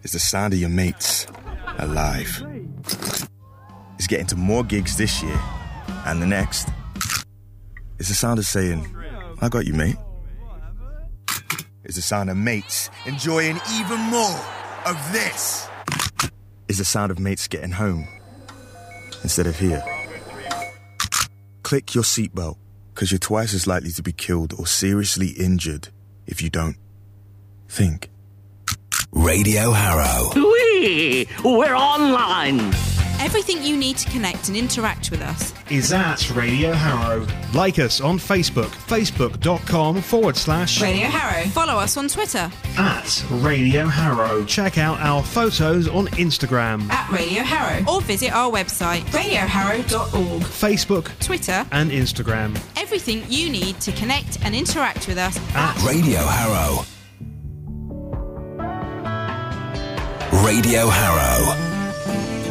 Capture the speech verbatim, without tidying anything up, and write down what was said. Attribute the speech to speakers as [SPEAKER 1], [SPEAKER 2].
[SPEAKER 1] is the sound of your mates alive. It's getting to more gigs this year and the next. It's the sound of saying, I got you, mate. It's the sound of mates enjoying even more of this. It's the sound of mates getting home instead of here. Click your seatbelt, because you're twice as likely to be killed or seriously injured if you don't. Think.
[SPEAKER 2] Radio Harrow.
[SPEAKER 3] Whee! We're online.
[SPEAKER 4] Everything you need to connect and interact with us
[SPEAKER 5] is at Radio Harrow. Like us on Facebook, facebook.com forward slash
[SPEAKER 4] Radio Harrow. Follow us on Twitter
[SPEAKER 5] at Radio Harrow. Check out our photos on Instagram
[SPEAKER 4] at Radio Harrow, or visit our website radio harrow dot org.
[SPEAKER 5] Facebook,
[SPEAKER 4] Twitter
[SPEAKER 5] and Instagram.
[SPEAKER 4] Everything you need to connect and interact with us
[SPEAKER 2] at Radio Harrow. Radio Harrow.